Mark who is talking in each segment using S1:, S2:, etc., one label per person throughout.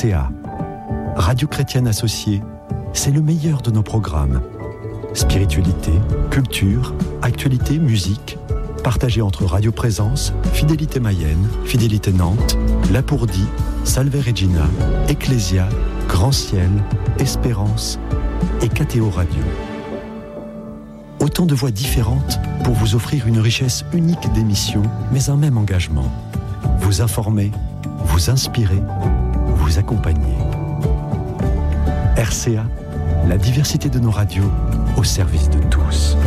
S1: RCA, Radio Chrétienne Associée, c'est le meilleur de nos programmes. Spiritualité, culture, actualité, musique, partagés entre Radio Présence, Fidélité Mayenne, Fidélité Nantes, Lapourdie, Salve Regina, Ecclésia, Grand Ciel, Espérance et KTO Radio. Autant de voix différentes pour vous offrir une richesse unique d'émissions, mais un même engagement. Vous informer, vous inspirer, vous accompagner. RCA, la diversité de nos radios au service de tous.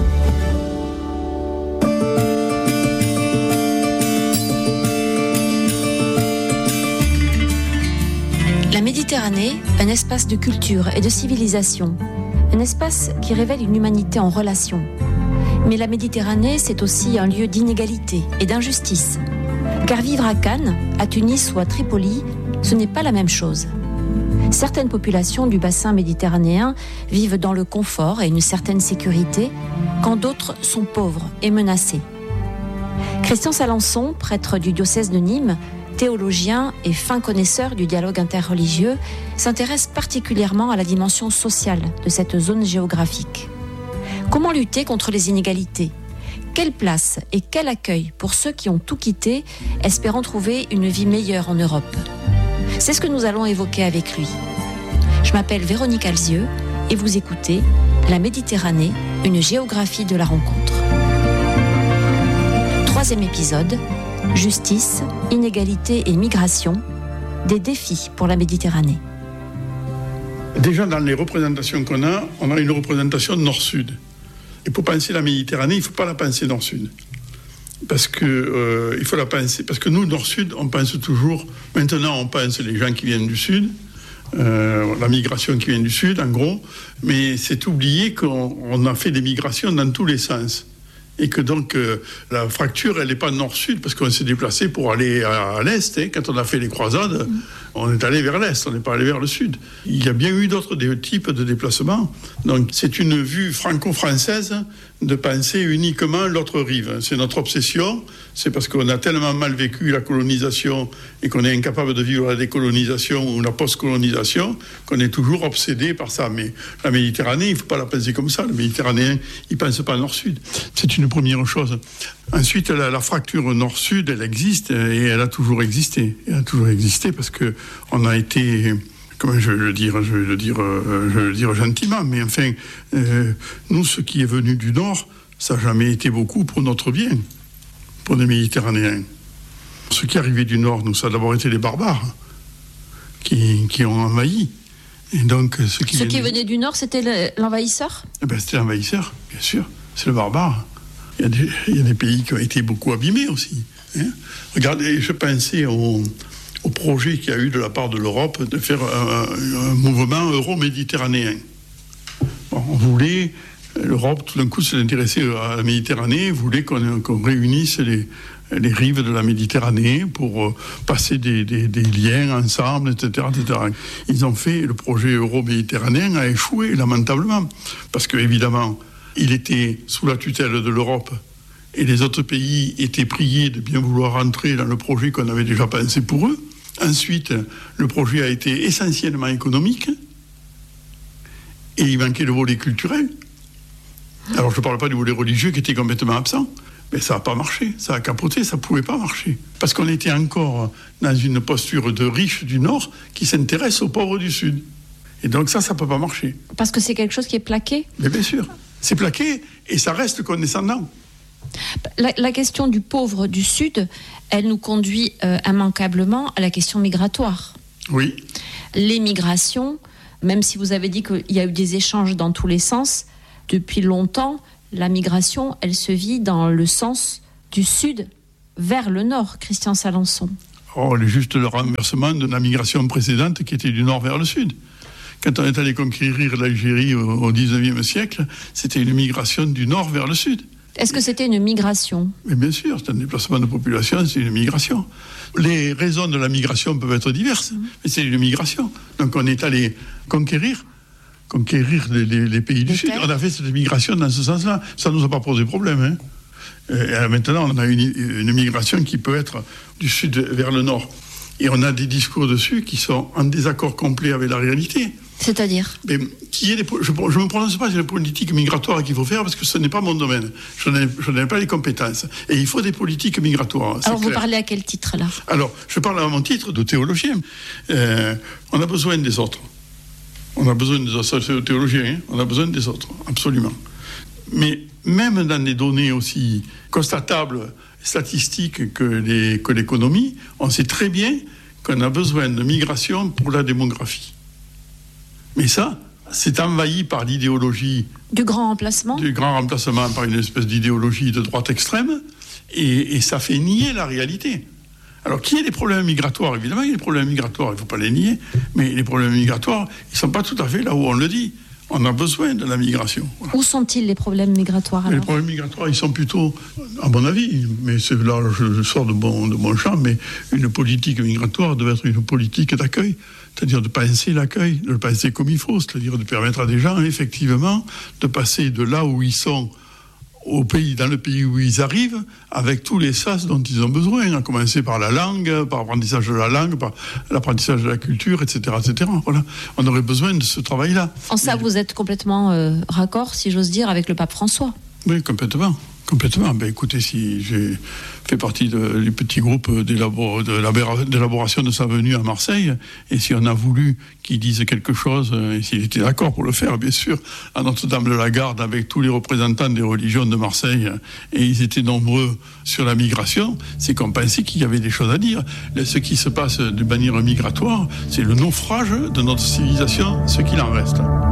S2: La Méditerranée, un espace de culture et de civilisation. Un espace qui révèle une humanité en relation. Mais la Méditerranée, c'est aussi un lieu d'inégalité et d'injustice. Car vivre à Cannes, à Tunis ou à Tripoli, ce n'est pas la même chose. Certaines populations du bassin méditerranéen vivent dans le confort et une certaine sécurité, quand d'autres sont pauvres et menacées. Christian Salençon, prêtre du diocèse de Nîmes, théologien et fin connaisseur du dialogue interreligieux, s'intéresse particulièrement à la dimension sociale de cette zone géographique. Comment lutter contre les inégalités ? Quelle place et quel accueil pour ceux qui ont tout quitté, espérant trouver une vie meilleure en Europe ? C'est ce que nous allons évoquer avec lui. Je m'appelle Véronique Alzieux et vous écoutez La Méditerranée, une géographie de la rencontre. 3e épisode, justice, inégalité et migration, des défis pour la Méditerranée.
S3: Déjà dans les représentations qu'on a, on a une représentation nord-sud. Et pour penser la Méditerranée, il ne faut pas la penser nord-sud. Parce que il faut la penser. Parce que nous, nord-sud, on pense toujours. Maintenant, on pense les gens qui viennent du sud, la migration qui vient du sud, en gros. Mais c'est oublié qu'on a fait des migrations dans tous les sens. Et que donc, la fracture, elle n'est pas nord-sud, parce qu'on s'est déplacé pour aller à l'est. Quand on a fait les croisades, on est allé vers l'est, on n'est pas allé vers le sud. Il y a bien eu d'autres types de déplacements. Donc, c'est une vue franco-française de penser uniquement l'autre rive. C'est notre obsession. C'est parce qu'on a tellement mal vécu la colonisation et qu'on est incapable de vivre la décolonisation ou la post-colonisation qu'on est toujours obsédé par ça. Mais la Méditerranée, il ne faut pas la penser comme ça. Le Méditerranéen, il ne pense pas nord-sud. C'est une première chose. Ensuite, la fracture nord-sud, elle existe et elle a toujours existé. Elle a toujours existé parce qu'on a été... Comment je vais le dire gentiment, mais enfin, nous, ce qui est venu du Nord, ça n'a jamais été beaucoup pour notre bien, pour les Méditerranéens. Ce qui est arrivé du Nord, nous, ça a d'abord été les barbares qui ont envahi. Et donc, ce qui
S2: venait du Nord, c'était l'envahisseur ?
S3: C'était l'envahisseur, bien sûr. C'est le barbare. Il y a des pays qui ont été beaucoup abîmés aussi. Hein. Regardez, je pensais au projet qu'il y a eu de la part de l'Europe de faire un mouvement euro-méditerranéen. Bon, l'Europe, tout d'un coup, s'est intéressée à la Méditerranée, voulait qu'on réunisse les rives de la Méditerranée pour passer des liens ensemble, etc., etc. Ils ont fait le projet euro-méditerranéen a échoué lamentablement, parce qu'évidemment, il était sous la tutelle de l'Europe et les autres pays étaient priés de bien vouloir entrer dans le projet qu'on avait déjà pensé pour eux. Ensuite, le projet a été essentiellement économique et il manquait le volet culturel. Alors, je ne parle pas du volet religieux qui était complètement absent, mais ça n'a pas marché, ça a capoté, ça ne pouvait pas marcher. Parce qu'on était encore dans une posture de riches du Nord qui s'intéresse aux pauvres du Sud. Et donc ça ne peut pas marcher.
S2: Parce que c'est quelque chose qui est plaqué ?
S3: Mais bien sûr, c'est plaqué et ça reste condescendant.
S2: La question du pauvre du Sud, elle nous conduit immanquablement à la question migratoire.
S3: Oui.
S2: Les migrations, même si vous avez dit qu'il y a eu des échanges dans tous les sens, depuis longtemps, la migration, elle se vit dans le sens du Sud vers le Nord, Christian Salençon.
S3: Oh, juste le renversement de la migration précédente qui était du Nord vers le Sud. Quand on est allé conquérir l'Algérie au XIXe siècle, c'était une migration du Nord vers le Sud.
S2: Est-ce que c'était une migration ?
S3: Mais bien sûr, c'est un déplacement de population, c'est une migration. Les raisons de la migration peuvent être diverses, mais c'est une migration. Donc on est allé conquérir les pays du Sud. On a fait cette migration dans ce sens-là. Ça ne nous a pas posé problème. Hein. Maintenant, on a une migration qui peut être du Sud vers le Nord. Et on a des discours dessus qui sont en désaccord complet avec la réalité.
S2: C'est-à-dire ?
S3: Mais je ne me prononce pas sur les politiques migratoires qu'il faut faire parce que ce n'est pas mon domaine. Je n'ai pas les compétences. Et il faut des politiques migratoires.
S2: Alors vous parlez à quel titre là ?
S3: Alors, je parle à mon titre de théologien. On a besoin des autres. On a besoin des autres théologiens. On a besoin des autres, absolument. Mais même dans des données aussi constatables, statistiques que l'économie, on sait très bien qu'on a besoin de migration pour la démographie. Mais ça, c'est envahi par l'idéologie...
S2: Du grand remplacement ? Du
S3: grand remplacement par une espèce d'idéologie de droite extrême, et ça fait nier la réalité. Alors, qu'il y ait des problèmes migratoires, évidemment, il y a des problèmes migratoires, il ne faut pas les nier, mais les problèmes migratoires, ils ne sont pas tout à fait là où on le dit. On a besoin de la migration. Voilà.
S2: Où sont-ils les problèmes migratoires alors ?
S3: Les problèmes migratoires, ils sont plutôt, à mon avis, mais c'est là je sors de mon champ, mais une politique migratoire devait être une politique d'accueil, c'est-à-dire de penser l'accueil, de le penser comme il faut, c'est-à-dire de permettre à des gens, effectivement, de passer de là où ils sont dans le pays où ils arrivent, avec tous les sas dont ils ont besoin, à commencer par la langue, par l'apprentissage de la langue, par l'apprentissage de la culture, etc., etc. Voilà. On aurait besoin de ce travail-là.
S2: En ça, vous êtes complètement raccord, si j'ose dire, avec le pape François ?
S3: Oui, complètement. Ben, écoutez, si j'ai fait partie du petit groupe d'élaboration de sa venue à Marseille, et si on a voulu qu'il dise quelque chose, et s'il était d'accord pour le faire, bien sûr, à Notre-Dame-de-la-Garde, avec tous les représentants des religions de Marseille, et ils étaient nombreux sur la migration, c'est qu'on pensait qu'il y avait des choses à dire. Ce qui se passe de manière migratoire, c'est le naufrage de notre civilisation, ce qu'il en reste.